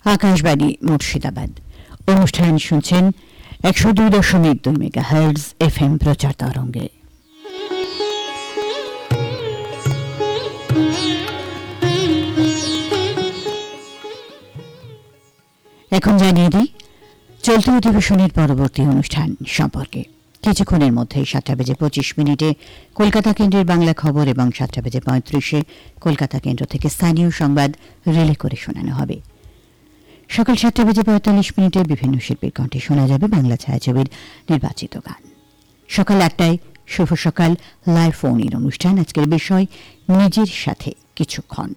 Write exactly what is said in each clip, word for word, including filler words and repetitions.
আকাশবাণী মুর্শিদাবাদ। অনুষ্ঠান শুনছেন একশো দুই দশমিক দুই মেগাহার্টজ এফ এম প্রচার তরঙ্গে। এখন জানিয়ে দিই চলতি অধিবেশনের পরবর্তী অনুষ্ঠান সম্পর্কে। কিছুক্ষণের মধ্যেই সাতটা বেজে পঁচিশ মিনিটে কলকাতা কেন্দ্রের বাংলা খবর এবং সাতটা বেজে পঁয়ত্রিশে কলকাতা কেন্দ্র থেকে স্থানীয় সংবাদ রিলে করে শোনানো হবে। সকাল সাতটা বেজে পঁয়তাল্লিশ মিনিটে বিভিন্ন শিল্পীর কণ্ঠে শোনা যাবে বাংলা ছায়াছবির নির্বাচিত গান। সকাল আটটায় শুভ সকাল লাইভ ফোন ইন অনুষ্ঠান। আজকের বিষয় নিজের সাথে কিছুক্ষণ।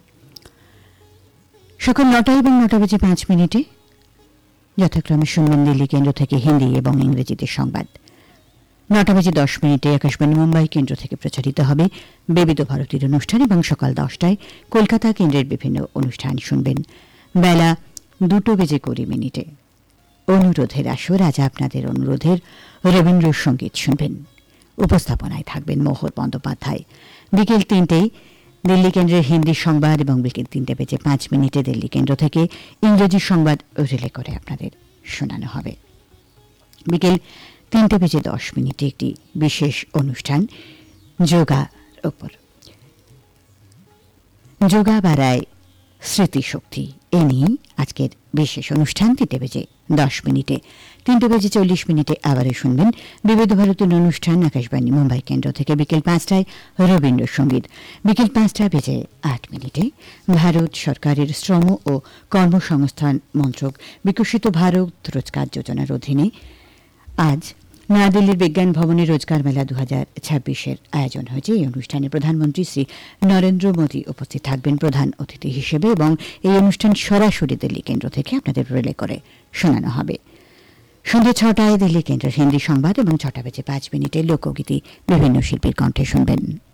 সকাল নটা এবং নটা বেজে পাঁচ মিনিটে যথাক্রমে শুনবেন দিল্লি কেন্দ্র থেকে হিন্দি এবং ইংরেজিতে সংবাদ। নটা বেজে দশ মিনিটে আকাশবাণী মুম্বাই কেন্দ্র থেকে প্রচারিত হবে বিবিধ ভারতীর অনুষ্ঠান এবং সকাল দশটায় কলকাতা কেন্দ্রের বিভিন্ন অনুষ্ঠান শুনবেন। বেলা দুটো বেজে কুড়ি মিনিটে অনুরোধের আসর। আজ আপনাদের অনুরোধের রবীন্দ্রসঙ্গীত শুনবেন। উপস্থাপনায় থাকবেন মোহর বন্দ্যোপাধ্যায়। বিকেল তিনটেই দিল্লি কেন্দ্রের হিন্দি সংবাদ এবং বিকেল তিনটে বেজে পাঁচ মিনিটে দিল্লি কেন্দ্র থেকে ইংরেজি সংবাদ রিলে করে আপনাদের শোনানো হবে। বিকেল তিনটে বেজে দশ মিনিটে একটি বিশেষ অনুষ্ঠান যোগার উপর। যোগা বাড়ায় স্মৃতিশক্তি, এ নিয়ে আজকের বিশেষ অনুষ্ঠান। তিনটে বেজে দশ মিনিটে তিনটে বেজে চল্লিশ মিনিটে আবারও শুনবেন বিবিধ ভারতীয় অনুষ্ঠান আকাশবাণী মুম্বাই কেন্দ্র থেকে। বিকেল পাঁচটায় রবীন্দ্রসঙ্গীত। বিকেল পাঁচটা বেজে আট মিনিটে ভারত সরকারের শ্রম ও কর্মসংস্থান মন্ত্রক বিকশিত ভারত রোজগার যোজনার অধীনে আজ নয়াদিল্লির বিজ্ঞান ভবনে রোজগার মেলা দু হাজার ছাব্বিশের আয়োজন হয়েছে। এই অনুষ্ঠানে প্রধানমন্ত্রী শ্রী নরেন্দ্র মোদী উপস্থিত থাকবেন প্রধান অতিথি হিসেবে এবং এই অনুষ্ঠান সরাসরি দিল্লি কেন্দ্র থেকে আপনাদের রিলে করে শোনানো হবে। সন্ধ্যে ছটায় দিল্লি কেন্দ্রের হিন্দি সংবাদ এবং ছটা বেজে পাঁচ মিনিটে লোকগীতি বিভিন্ন শিল্পীর কণ্ঠে শুনবেন।